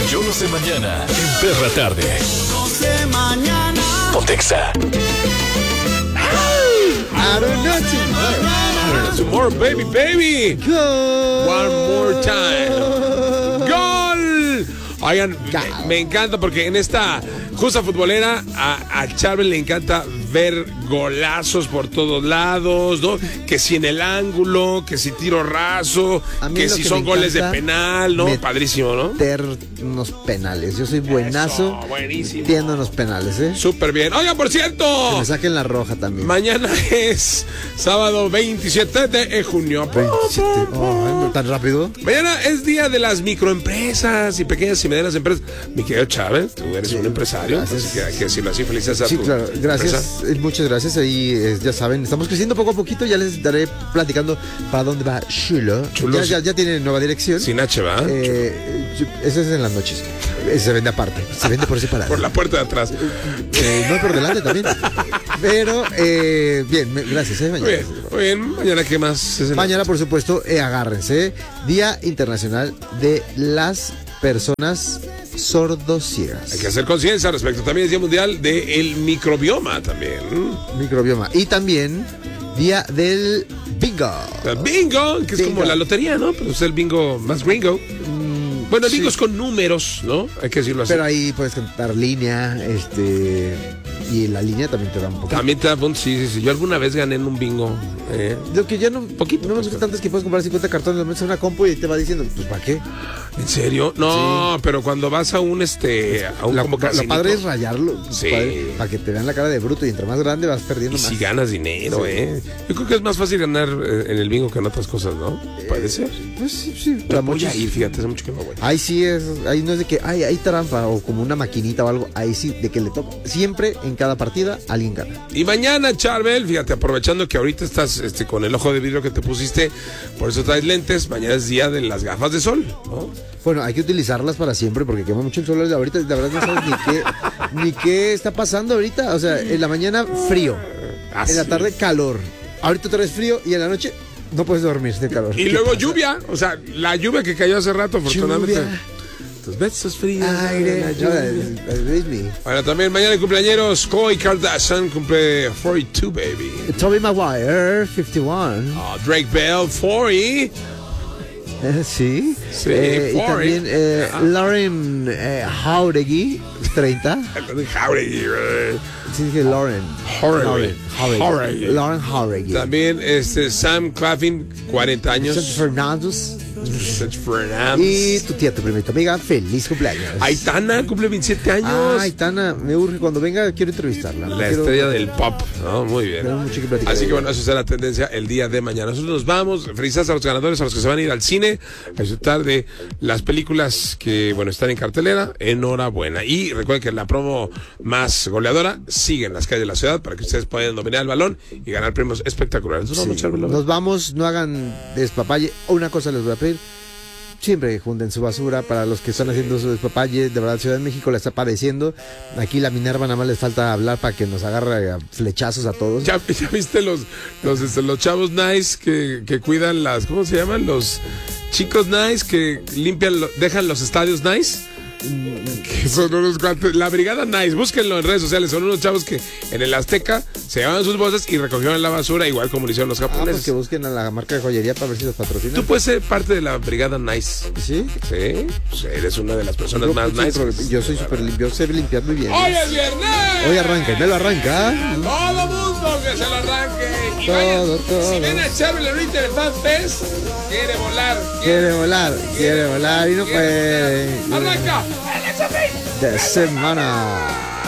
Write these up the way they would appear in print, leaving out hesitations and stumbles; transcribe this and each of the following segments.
Yo no sé mañana en Perra Tarde. No sé mañana. Pontexa. I don't know Tomorrow, baby, baby. tomorrow. One more time. ¡Gol! Oigan, me encanta porque en esta justa futbolera a Charbel le encanta ver golazos por todos lados, ¿no? Que si en el ángulo, que si tiro raso, que si son goles de penal, ¿no? Padrísimo, ¿no? Meter unos penales. Yo soy buenazo. Eso, buenísimo. Metiendo unos penales, ¿eh? Súper bien. Oigan, por Que cierto, me saquen la roja también. mañana es sábado 27 de junio. 27. Oh, ¿tan rápido? Mañana es día de las microempresas y pequeñas y medianas empresas. Mi querido Chávez, tú eres un empresario, gracias. así que hay que decirlo así. Felicidades a Sí, tu claro. Gracias. empresa. Muchas gracias. Ahí ya saben, estamos creciendo poco a poquito. Ya les estaré platicando para dónde va Chulo. Chulos. Ya tiene nueva dirección. Sin H, ¿va? Eso es en las noches. Se vende aparte. Se vende por separado. Por la puerta de atrás. No, por delante también. Pero, bien, gracias. Mañana. Muy bien. Mañana, ¿qué más? Es el- Mañana, por supuesto, agárrense. Día Internacional de las Personas Sordociegas. Hay que hacer conciencia al respecto. También es Día Mundial del Microbioma también. Microbioma. Y también Día del Bingo. El bingo, que es Bingo. como la lotería, ¿no? Pero es el bingo más gringo. Bueno, el bingo sí. es con números, ¿no? Hay que decirlo así. Pero ahí puedes cantar línea, y la línea también te da un poco. También te da puntos, sí. Yo alguna vez gané en un bingo. Lo que ya no, Poquito, no me pues, gusta tanto es que puedes comprar 50 cartones, lo metes en una compu y te va diciendo, pues ¿para qué? ¿En serio? No, pero cuando vas a un a un Lo como casinito, padre es rayarlo, Sí. para que te vean la cara de bruto y entre más grande vas perdiendo y más. si ganas dinero, Yo creo que es más fácil ganar en el bingo que en otras cosas, ¿no? Puede ser. Pues sí. Yo para voy muchos. a ir, fíjate, hace mucho que no voy. Ahí sí ahí no es de que hay trampa o como una maquinita o algo, ahí sí, de que le toca. Siempre en cada partida alguien gana. Y mañana, Charbel, fíjate, aprovechando que ahorita estás con el ojo de vidrio que te pusiste, por eso traes lentes, mañana es día de las gafas de sol, ¿no? Bueno, hay que utilizarlas para siempre porque quema mucho el sol ahorita. La verdad no sabes ni qué está pasando ahorita. O sea, en la mañana frío, en la sí. tarde calor. Ahorita otra vez frío y en la noche no puedes dormir de calor. Y ¿Qué luego pasa? lluvia, o sea, la lluvia que cayó hace rato, afortunadamente. Lluvia. Tus besos fríos. Aire. la No, lluvia. es me. Bueno, también mañana el cumpleaños, Khloe Kardashian cumple 42, baby. Tobey Maguire, 51. Drake Bell, 40. Sí. Sí, Y 40. también Lauren Jauregui, 30. Jauregui, Sí, dije Lauren. Jauregui. Lauren Jauregui. También Sam Claflin, 40 años. Vicente Fernández. Vicente Fernández. Y tu tía, tu prima y tu amiga, feliz cumpleaños. Aitana cumple 27 años. Ay, Tana, me urge. Cuando venga, quiero entrevistarla. La Quiero- estrella del pop, ¿no? Muy bien. Tenemos mucho que platicar. Así que bueno, eso será la tendencia el día de mañana. Nosotros nos vamos. Felicidades a los ganadores, a los que se van a ir al cine a disfrutar de las películas que, bueno, están en cartelera. Enhorabuena. Y recuerden que la promo más goleadora sigue en las calles de la ciudad para que ustedes puedan dominar el balón y ganar premios espectaculares. Entonces, vamos a echarle la- Nos vamos, no hagan despapalle. Una cosa les voy a pedir. Siempre junten su basura para los que están haciendo su despapalle. De verdad, Ciudad de México la está padeciendo. Aquí la Minerva nada más les falta hablar para que nos agarre a flechazos a todos. ¿Ya viste los chavos nice que cuidan las, ¿cómo se llaman? Los chicos nice que limpian, dejan los estadios nice. Que son unos cuantos, la brigada nice, búsquenlo en redes sociales, son unos chavos que en el Azteca se llevaban sus bolsas y recogieron la basura igual como lo hicieron los Pues japoneses. que busquen a la marca de joyería para ver si los patrocinan. Tú puedes ser parte de la brigada nice. ¿Sí? Sí, pues eres una de las personas más nice. Yo soy súper limpio, sé limpiar muy bien. ¡Hoy es viernes! Hoy arranca, me lo arranca. Todo mundo que se lo arranque. Y Todo, vayan, todo. si ven a Charbel ahorita en el Fan Fest, quiere volar. Quiere volar y no puede. ¡Arranca! De semana.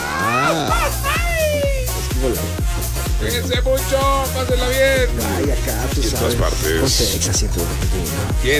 Cuídense mucho, pásenla bien. Ay, acá, tú Y en todas sabes. partes. Ponte Exa 101.1.